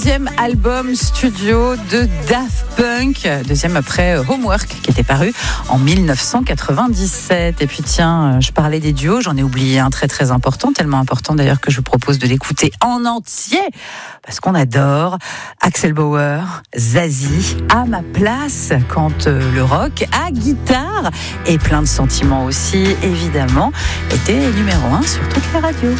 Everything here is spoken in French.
Deuxième album studio de Daft Punk, deuxième après Homework qui était paru en 1997. Et puis tiens, je parlais des duos, j'en ai oublié un très très important, tellement important d'ailleurs que je vous propose de l'écouter en entier parce qu'on adore. Axel Bauer, Zazie, à ma place quand le rock à guitare et plein de sentiments aussi évidemment était numéro 1 sur toutes les radios.